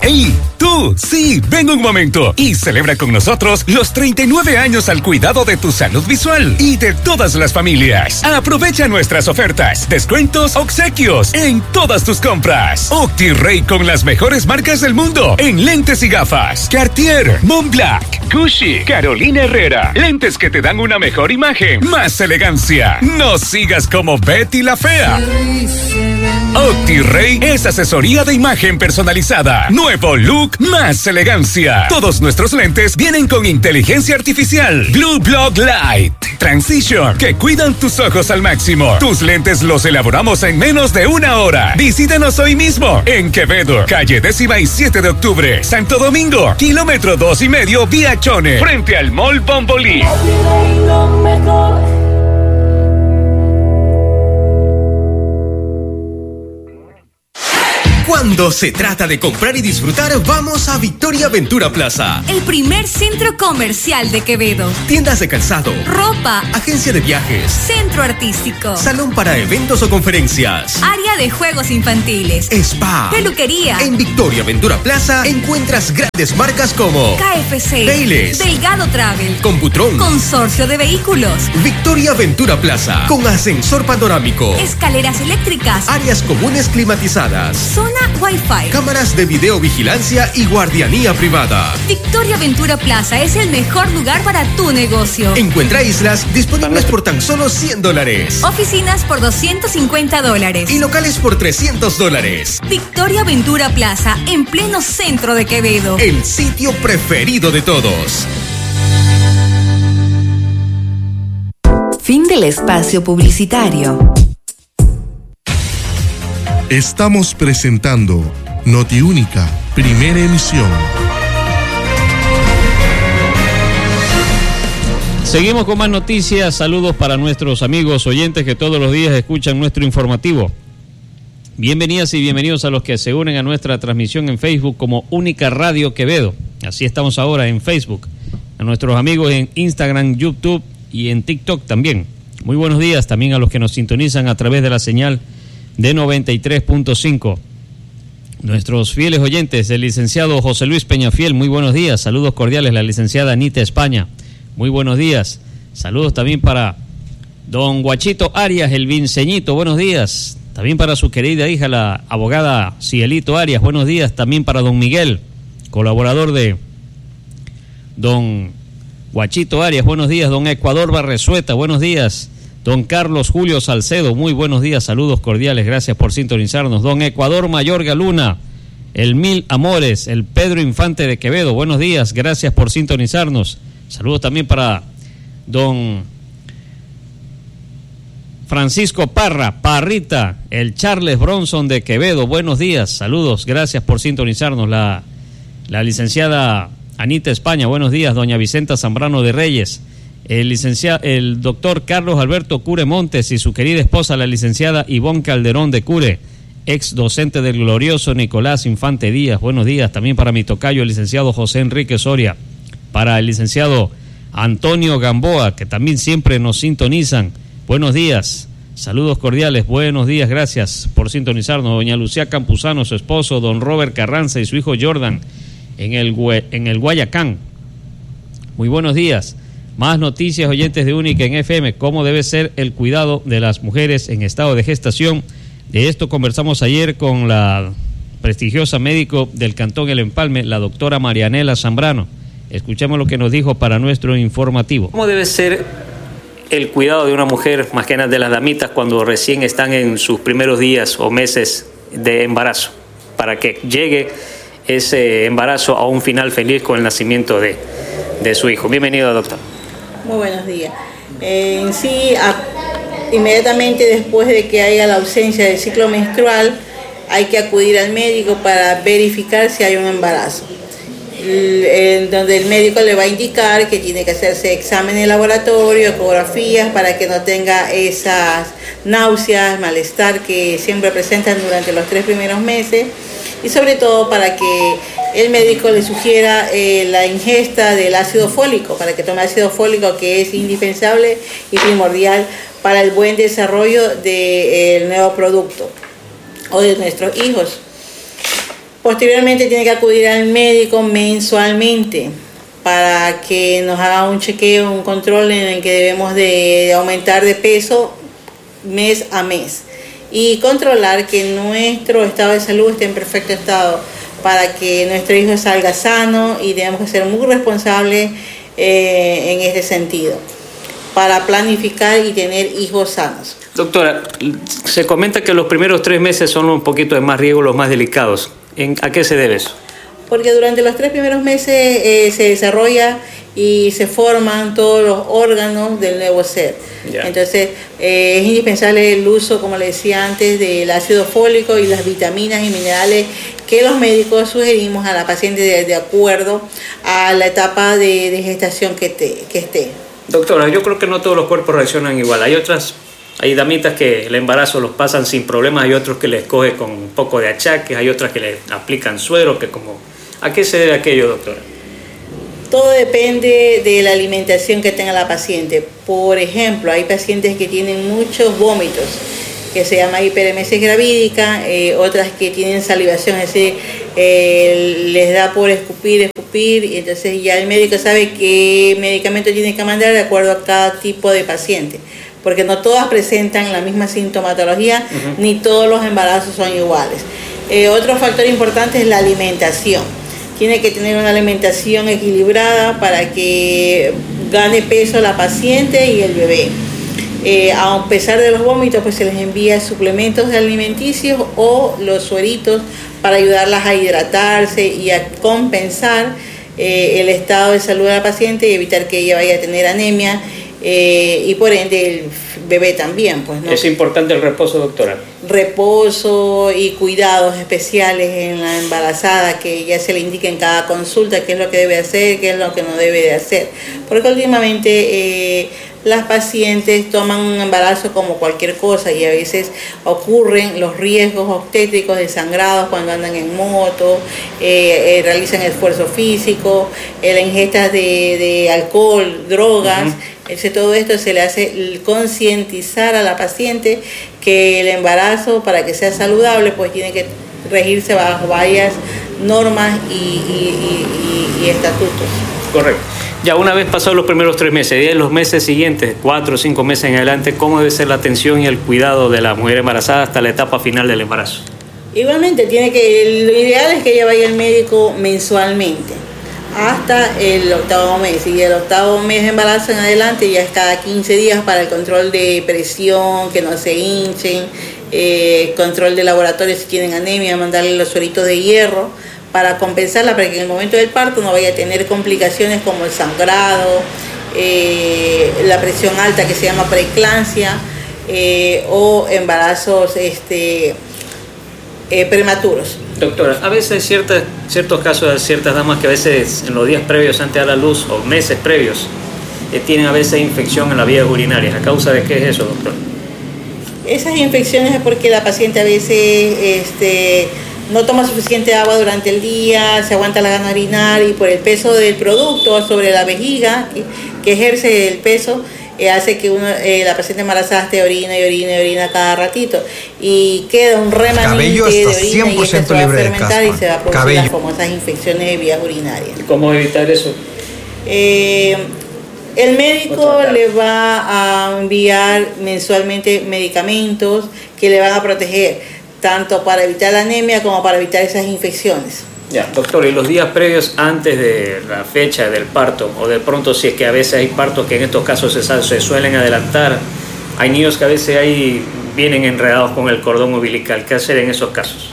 ¡Ey! ¡Tú! Sí, ven un momento y celebra con nosotros los 39 años al cuidado de tu salud visual y de todas las familias. Aprovecha nuestras ofertas, descuentos, obsequios en todas tus compras. OptiRay con las mejores marcas del mundo en lentes y gafas. Cartier, Montblanc, Gucci, Carolina Herrera. Lentes que te dan una mejor imagen, más elegancia. No sigas como Betty la Fea. OptiRay es asesoría de imagen personalizada. Nuevo look, más elegancia. Todos nuestros lentes vienen con inteligencia artificial. Blue Block Light Transition, que cuidan tus ojos al máximo. Tus lentes los elaboramos en menos de 1 hora. Visítanos hoy mismo en Quevedo, calle 17 de octubre, Santo Domingo, kilómetro 2,5 vía Chone, frente al Mall Bombolí. Cuando se trata de comprar y disfrutar, vamos a Victoria Ventura Plaza. El primer centro comercial de Quevedo. Tiendas de calzado, ropa, agencia de viajes, centro artístico, salón para eventos o conferencias, área de juegos infantiles, spa, peluquería. En Victoria Ventura Plaza encuentras grandes marcas como KFC, Baileys, Delgado Travel, Computron, Consorcio de Vehículos. Victoria Ventura Plaza, con ascensor panorámico, escaleras eléctricas, áreas comunes climatizadas, zona Wi-Fi, cámaras de videovigilancia y guardianía privada. Victoria Ventura Plaza es el mejor lugar para tu negocio. Encuentra islas disponibles por tan solo $100. Oficinas por $250. Y locales por $300. Victoria Ventura Plaza, en pleno centro de Quevedo. El sitio preferido de todos. Fin del espacio publicitario. Estamos presentando Notiúnica, primera emisión. Seguimos con más noticias. Saludos para nuestros amigos oyentes que todos los días escuchan nuestro informativo. Bienvenidas y bienvenidos a los que se unen a nuestra transmisión en Facebook como Única Radio Quevedo. Así estamos ahora en Facebook. A nuestros amigos en Instagram, YouTube y en TikTok también. Muy buenos días también a los que nos sintonizan a través de la señal de 93.5. Nuestros fieles oyentes, el licenciado José Luis Peñafiel, muy buenos días. Saludos cordiales. La licenciada Anita España, muy buenos días. Saludos también para don Guachito Arias, el Vinceñito, buenos días. También para su querida hija, la abogada Cielito Arias, buenos días. También para don Miguel, colaborador de don Guachito Arias, buenos días. Don Ecuador Barresueta, buenos días. Don Carlos Julio Salcedo, muy buenos días, saludos cordiales, gracias por sintonizarnos. Don Ecuador Mayorga Luna, el Mil Amores, el Pedro Infante de Quevedo, buenos días, gracias por sintonizarnos. Saludos también para don Francisco Parra, Parrita, el Charles Bronson de Quevedo, buenos días, saludos, gracias por sintonizarnos. La licenciada Anita España, buenos días. Doña Vicenta Zambrano de Reyes, el doctor Carlos Alberto Cure Montes y su querida esposa, la licenciada Ivonne Calderón de Cure, ex docente del glorioso Nicolás Infante Díaz, buenos días. También para mi tocayo, el licenciado José Enrique Soria, para el licenciado Antonio Gamboa, que también siempre nos sintonizan, buenos días, saludos cordiales, buenos días, gracias por sintonizarnos. Doña Lucía Campuzano, su esposo, don Robert Carranza y su hijo Jordan, en el Guayacán, muy buenos días. Más noticias, oyentes de Única en FM, cómo debe ser el cuidado de las mujeres en estado de gestación. De esto conversamos ayer con la prestigiosa médico del Cantón El Empalme, la doctora Marianela Zambrano. Escuchemos lo que nos dijo para nuestro informativo. ¿Cómo debe ser el cuidado de una mujer, más que nada de las damitas, cuando recién están en sus primeros días o meses de embarazo, para que llegue ese embarazo a un final feliz con el nacimiento de su hijo? Bienvenido, doctor. Muy buenos días. En sí, inmediatamente después de que haya la ausencia del ciclo menstrual, hay que acudir al médico para verificar si hay un embarazo. Donde el médico le va a indicar que tiene que hacerse exámenes de laboratorio, ecografías, para que no tenga esas náuseas, malestar que siempre presentan durante los 3 primeros meses, y sobre todo para que el médico le sugiera la ingesta del ácido fólico, para que tome ácido fólico, que es indispensable y primordial para el buen desarrollo del nuevo producto o de nuestros hijos. Posteriormente tiene que acudir al médico mensualmente para que nos haga un chequeo, un control en el que debemos de aumentar de peso mes a mes y controlar que nuestro estado de salud esté en perfecto estado para que nuestro hijo salga sano, y debemos ser muy responsables en este sentido para planificar y tener hijos sanos. Doctora, se comenta que los primeros 3 meses son un poquito de más riesgo, los más delicados. ¿A qué se debe eso? Porque durante los 3 primeros meses se desarrolla y se forman todos los órganos del nuevo ser. Ya. Entonces es indispensable el uso, como le decía antes, del ácido fólico y las vitaminas y minerales que los médicos sugerimos a la paciente de acuerdo a la etapa de gestación que esté. Doctora, yo creo que no todos los cuerpos reaccionan igual. Hay damitas que el embarazo los pasan sin problemas, hay otros que les coge con un poco de achaques, hay otras que le aplican suero, que como... ¿A qué se debe aquello, doctora? Todo depende de la alimentación que tenga la paciente. Por ejemplo, hay pacientes que tienen muchos vómitos, que se llama hiperemesis gravídica, otras que tienen salivación, es decir, les da por escupir, y entonces ya el médico sabe qué medicamento tiene que mandar de acuerdo a cada tipo de paciente, porque no todas presentan la misma sintomatología, ni todos los embarazos son iguales. Otro factor importante es la alimentación. Tiene que tener una alimentación equilibrada para que gane peso la paciente y el bebé. A pesar de los vómitos, pues se les envía suplementos alimenticios o los sueritos para ayudarlas a hidratarse y a compensar el estado de salud de la paciente y evitar que ella vaya a tener anemia y por ende el bebé también, pues, ¿no? Es importante el reposo, doctora. Reposo y cuidados especiales en la embarazada, que ya se le indique en cada consulta qué es lo que debe hacer, qué es lo que no debe de hacer, porque últimamente las pacientes toman un embarazo como cualquier cosa y a veces ocurren los riesgos obstétricos de sangrados cuando andan en moto, realizan esfuerzo físico, la ingesta de alcohol, drogas. Todo esto se le hace concientizar a la paciente que el embarazo, para que sea saludable, pues tiene que regirse bajo varias normas y estatutos. Correcto. Ya una vez pasados los primeros 3 meses, y en los meses siguientes, 4 o 5 meses en adelante, ¿cómo debe ser la atención y el cuidado de la mujer embarazada hasta la etapa final del embarazo? Igualmente, lo ideal es que ella vaya al médico mensualmente hasta el 8º mes, y el 8º mes de embarazo en adelante ya es cada 15 días para el control de presión, que no se hinchen, control de laboratorio si tienen anemia, mandarle los sueritos de hierro para compensarla, para que en el momento del parto no vaya a tener complicaciones como el sangrado, la presión alta que se llama preeclampsia, o embarazos prematuros. Doctora, a veces ciertos casos de ciertas damas que a veces en los días previos antes de dar la luz o meses previos tienen a veces infección en las vías urinarias. ¿A causa de qué es eso, doctor? Esas infecciones es porque la paciente a veces no toma suficiente agua durante el día, se aguanta la gana de orinar, y por el peso del producto sobre la vejiga que ejerce el peso, hace que la paciente embarazada esté orina cada ratito, y queda un remanente de orina y esto se va a fermentar y se va a producir las famosas infecciones de vías urinarias. ¿Cómo evitar eso? El médico le va a enviar mensualmente medicamentos que le van a proteger, tanto para evitar la anemia como para evitar esas infecciones. Ya, doctor, ¿y los días previos antes de la fecha del parto, o de pronto si es que a veces hay partos que en estos casos se suelen adelantar, hay niños que a veces vienen enredados con el cordón umbilical, ¿qué hacer en esos casos?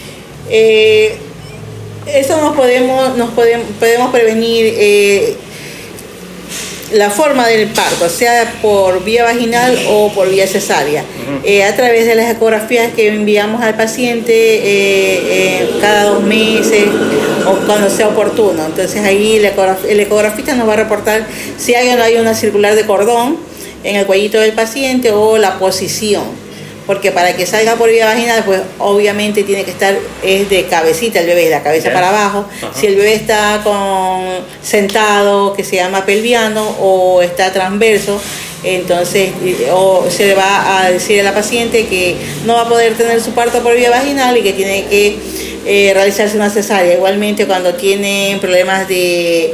Eso podemos prevenir la forma del parto, sea por vía vaginal o por vía cesárea, a través de las ecografías que enviamos al paciente cada 2 meses o cuando sea oportuno. Entonces ahí el ecografista nos va a reportar si hay o no hay una circular de cordón en el cuellito del paciente o la posición, porque para que salga por vía vaginal, pues obviamente tiene que estar es de cabecita el bebé, de la cabeza para abajo. Si el bebé está sentado, que se llama pelviano, o está transverso, entonces o se le va a decir a la paciente que no va a poder tener su parto por vía vaginal y que tiene que realizarse una cesárea. Igualmente cuando tienen problemas de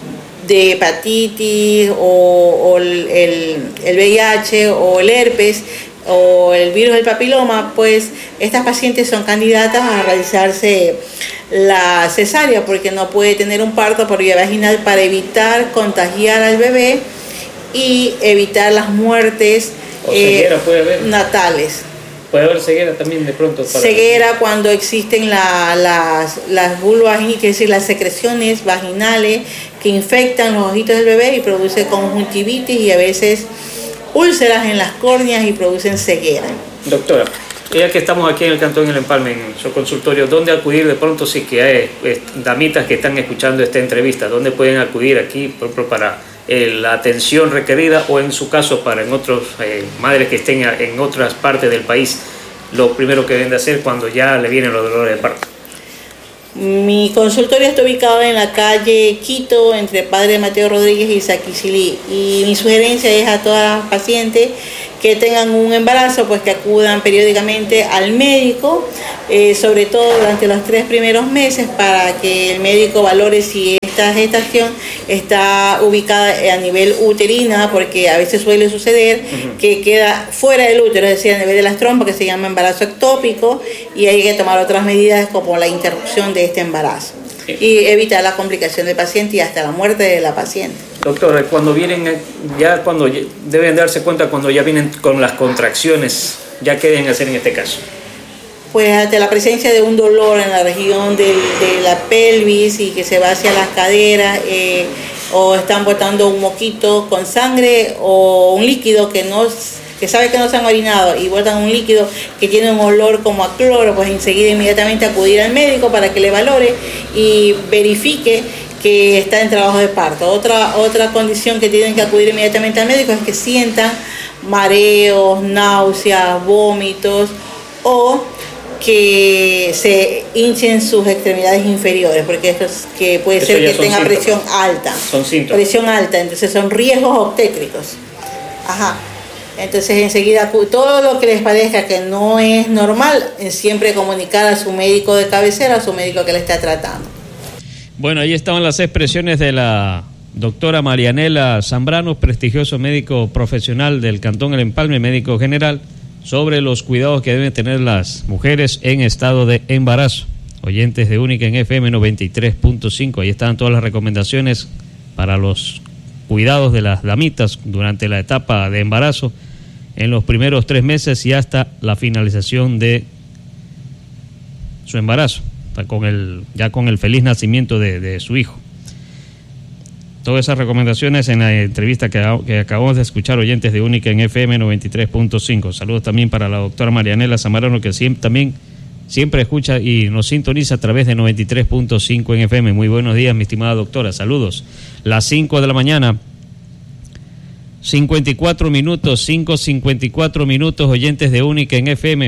hepatitis o el VIH o el herpes o el virus del papiloma, pues estas pacientes son candidatas a realizarse la cesárea porque no puede tener un parto por vía vaginal para evitar contagiar al bebé y evitar las muertes ceguera puede haber. Natales. Puede haber ceguera también de pronto. Ceguera cuando existen las vulvovaginitis, es decir, las secreciones vaginales que infectan los ojitos del bebé y produce conjuntivitis y a veces úlceras en las córneas y producen ceguera. Doctora, ya que estamos aquí en el Cantón El Empalme, en su consultorio, ¿dónde acudir de pronto si que hay damitas que están escuchando esta entrevista? ¿Dónde pueden acudir aquí por ejemplo, para la atención requerida o en su caso para en otros madres que estén en otras partes del país, lo primero que deben de hacer cuando ya le vienen los dolores de parto? Mi consultorio está ubicado en la calle Quito, entre Padre Mateo Rodríguez y Saquicilí. Y mi sugerencia es a todas las pacientes que tengan un embarazo, pues que acudan periódicamente al médico, sobre todo durante los 3 primeros meses, para que el médico valore si esta gestación está ubicada a nivel uterina, porque a veces suele suceder que queda fuera del útero, es decir, a nivel de las trompas, que se llama embarazo ectópico, y hay que tomar otras medidas como la interrupción de este embarazo y evitar la complicación del paciente y hasta la muerte de la paciente. Doctora, cuando deben darse cuenta cuando ya vienen con las contracciones, ¿ya qué deben hacer en este caso? Pues ante la presencia de un dolor en la región de la pelvis y que se va hacia las caderas, o están botando un moquito con sangre o un líquido que sabe que no se han orinado y botan un líquido que tiene un olor como a cloro, pues enseguida inmediatamente acudir al médico para que le valore y verifique que está en trabajo de parto. Otra condición que tienen que acudir inmediatamente al médico es que sientan mareos, náuseas, vómitos o que se hinchen sus extremidades inferiores, porque esto es que puede ser que tenga presión alta. Son síntomas. Presión alta, entonces son riesgos obstétricos. Ajá. Entonces enseguida todo lo que les parezca que no es normal, siempre comunicar a su médico de cabecera, a su médico que le está tratando. Bueno, ahí estaban las expresiones de la doctora Marianela Zambrano, prestigioso médico profesional del Cantón El Empalme, médico general, sobre los cuidados que deben tener las mujeres en estado de embarazo. Oyentes de Única en FM 93.5, ahí están todas las recomendaciones para los cuidados de las damitas durante la etapa de embarazo, en los primeros 3 meses y hasta la finalización de su embarazo, ya con el feliz nacimiento de su hijo. Todas esas recomendaciones en la entrevista que acabamos de escuchar, oyentes de Única en FM 93.5. Saludos también para la doctora Marianela Zambrano, que siempre escucha y nos sintoniza a través de 93.5 en FM. Muy buenos días, mi estimada doctora. Saludos. Las 5 de la mañana, 54 minutos, 5:54 minutos, oyentes de Única en FM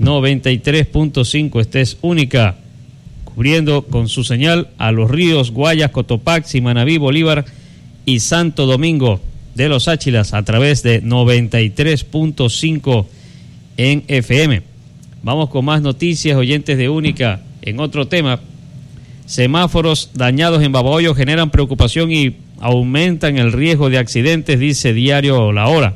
93.5. Esta es Única, cubriendo con su señal a los ríos Guayas, Cotopaxi, Manabí, Bolívar y Santo Domingo de los Áchilas a través de 93.5 en FM. Vamos con más noticias, oyentes de Única. En otro tema, semáforos dañados en Babahoyo generan preocupación y aumentan el riesgo de accidentes, dice Diario La Hora.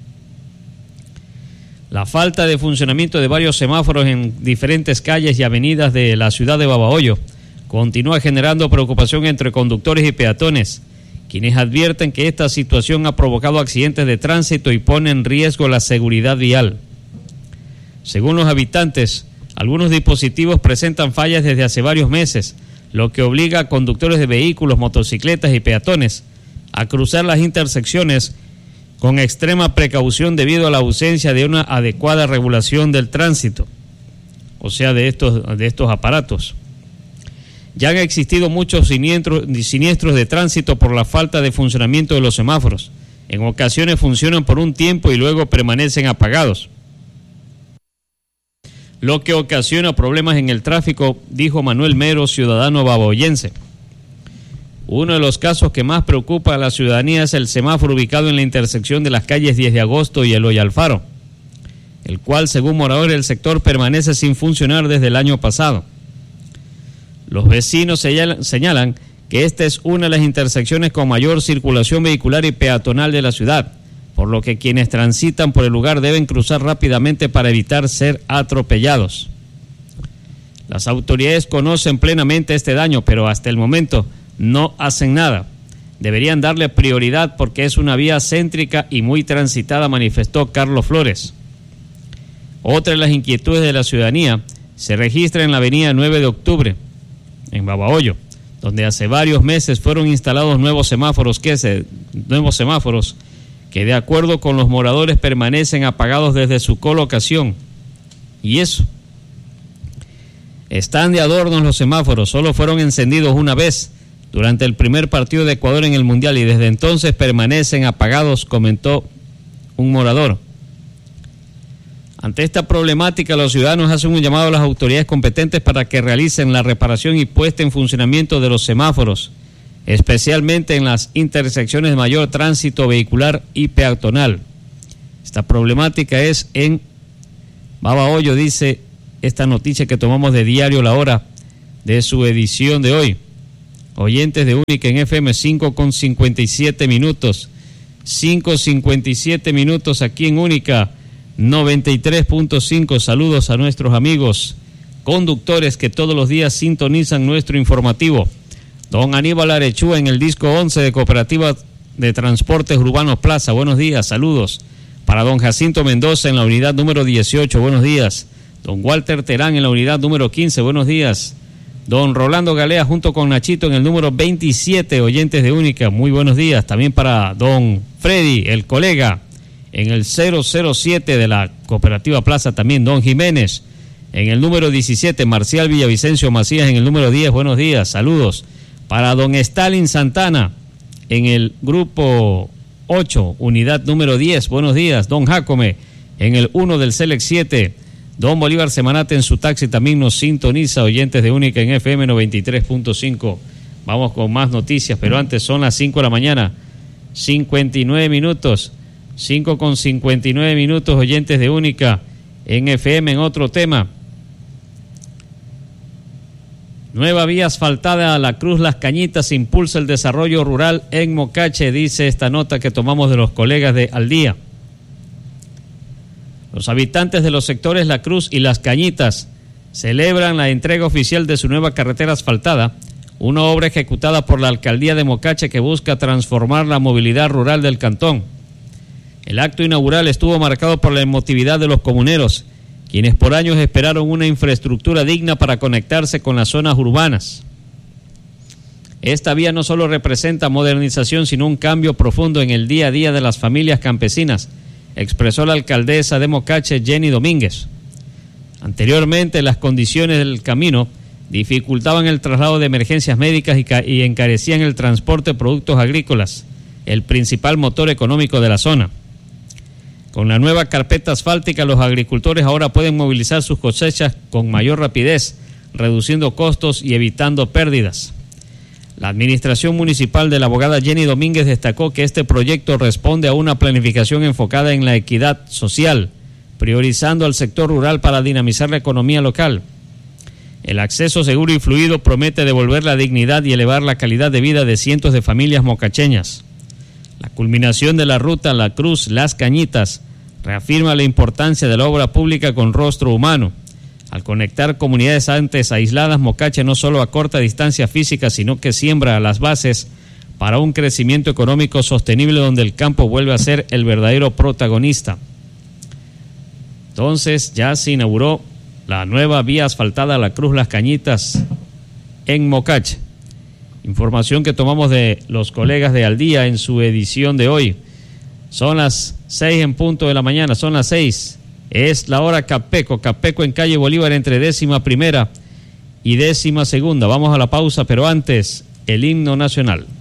La falta de funcionamiento de varios semáforos en diferentes calles y avenidas de la ciudad de Babahoyo continúa generando preocupación entre conductores y peatones, quienes advierten que esta situación ha provocado accidentes de tránsito y pone en riesgo la seguridad vial. Según los habitantes, algunos dispositivos presentan fallas desde hace varios meses, lo que obliga a conductores de vehículos, motocicletas y peatones a cruzar las intersecciones con extrema precaución debido a la ausencia de una adecuada regulación del tránsito, o sea, de estos aparatos. Ya han existido muchos siniestros de tránsito por la falta de funcionamiento de los semáforos. En ocasiones funcionan por un tiempo y luego permanecen apagados. lo que ocasiona problemas en el tráfico, dijo Manuel Mero, ciudadano babahoyense. Uno de los casos que más preocupa a la ciudadanía es el semáforo ubicado en la intersección de las calles 10 de agosto y Eloy Alfaro, el cual, según moradores del sector, permanece sin funcionar desde el año pasado. Los vecinos señalan que esta es una de las intersecciones con mayor circulación vehicular y peatonal de la ciudad, por lo que quienes transitan por el lugar deben cruzar rápidamente para evitar ser atropellados. Las autoridades conocen plenamente este daño, pero hasta el momento no hacen nada. Deberían darle prioridad porque es una vía céntrica y muy transitada, manifestó Carlos Flores. Otra de las inquietudes de la ciudadanía se registra en la avenida 9 de octubre, en Babahoyo, donde hace varios meses fueron instalados nuevos semáforos que de acuerdo con los moradores permanecen apagados desde su colocación. Y eso, están de adornos los semáforos, solo fueron encendidos una vez durante el primer partido de Ecuador en el Mundial y desde entonces permanecen apagados, comentó un morador. Ante esta problemática, los ciudadanos hacen un llamado a las autoridades competentes para que realicen la reparación y puesta en funcionamiento de los semáforos, especialmente en las intersecciones de mayor tránsito vehicular y peatonal. Esta problemática es en Babahoyo, dice esta noticia que tomamos de Diario La Hora, de su edición de hoy. Oyentes de Única en FM, 5:57 minutos. 5:57 minutos aquí en Única 93.5. Saludos a nuestros amigos conductores que todos los días sintonizan nuestro informativo. Don Aníbal Arechúa en el disco 11 de Cooperativa de Transportes Urbanos Plaza. Buenos días, saludos. Para don Jacinto Mendoza en la unidad número 18. Buenos días. Don Walter Terán en la unidad número 15. Buenos días. Don Rolando Galea junto con Nachito en el número 27. Oyentes de Única. Muy buenos días. También para don Freddy, el colega, en el 007 de la Cooperativa Plaza. También don Jiménez en el número 17. Marcial Villavicencio Macías en el número 10. Buenos días. Saludos. Para don Stalin Santana en el grupo 8, unidad número 10. Buenos días. Don Jacome en el 1 del Select 7. Don Bolívar Semanate en su taxi también nos sintoniza. Oyentes de Única en FM 93.5. Vamos con más noticias, pero antes son las 5 de la mañana. 59 minutos. 5:59 minutos, oyentes de Única en FM. En otro tema, nueva vía asfaltada a la Cruz Las Cañitas impulsa el desarrollo rural en Mocache, dice esta nota que tomamos de los colegas de Al Día. Los habitantes de los sectores La Cruz y Las Cañitas celebran la entrega oficial de su nueva carretera asfaltada, una obra ejecutada por la Alcaldía de Mocache que busca transformar la movilidad rural del cantón. El acto inaugural estuvo marcado por la emotividad de los comuneros, quienes por años esperaron una infraestructura digna para conectarse con las zonas urbanas. Esta vía no solo representa modernización, sino un cambio profundo en el día a día de las familias campesinas, expresó la alcaldesa de Mocache, Jenny Domínguez. Anteriormente, las condiciones del camino dificultaban el traslado de emergencias médicas y encarecían el transporte de productos agrícolas, el principal motor económico de la zona. Con la nueva carpeta asfáltica, los agricultores ahora pueden movilizar sus cosechas con mayor rapidez, reduciendo costos y evitando pérdidas. La administración municipal de la abogada Jenny Domínguez destacó que este proyecto responde a una planificación enfocada en la equidad social, priorizando al sector rural para dinamizar la economía local. El acceso seguro y fluido promete devolver la dignidad y elevar la calidad de vida de cientos de familias mocacheñas. La culminación de la ruta La Cruz Las Cañitas reafirma la importancia de la obra pública con rostro humano. Al conectar comunidades antes aisladas, Mocache no solo acorta distancia física, sino que siembra las bases para un crecimiento económico sostenible donde el campo vuelve a ser el verdadero protagonista. Entonces ya se inauguró la nueva vía asfaltada La Cruz Las Cañitas en Mocache. Información que tomamos de los colegas de Al Día en su edición de hoy. Son las 6 en punto de la mañana, son las 6. Es la hora Capeco en calle Bolívar entre 11ª y 12ª. Vamos a la pausa, pero antes, el himno nacional.